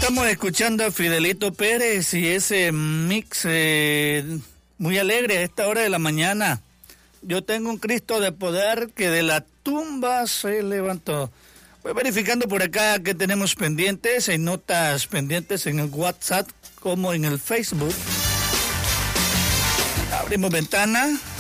estamos escuchando a Fidelito Pérez y ese mix muy alegre a esta hora de la mañana. Yo tengo un Cristo de poder que de la tumba se levantó. Voy verificando por acá que tenemos pendientes, hay notas pendientes en el WhatsApp como en el Facebook. Abrimos ventana.